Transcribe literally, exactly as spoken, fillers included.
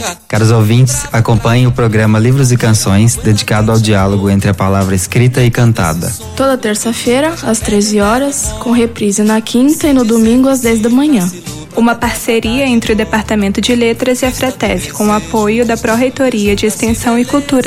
Caros ouvintes, acompanhem o programa Livros e Canções, dedicado ao diálogo entre a palavra escrita e cantada. Toda terça-feira, às treze horas, com reprise na quinta e no domingo às dez da manhã. Uma parceria entre o Departamento de Letras e a FRETEV, com o apoio da Pró-Reitoria de Extensão e Cultura